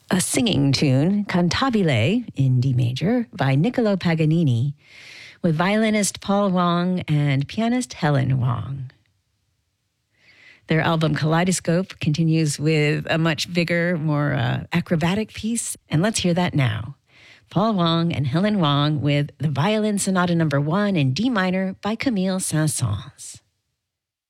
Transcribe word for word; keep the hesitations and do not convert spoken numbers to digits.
a singing tune, Cantabile, in D major, by Niccolo Paganini, with violinist Paul Wong and pianist Helen Wong. Their album Kaleidoscope continues with a much bigger, more uh, acrobatic piece, and let's hear that now. Paul Wong and Helen Wong with the Violin Sonata Number One in D minor by Camille Saint-Saëns.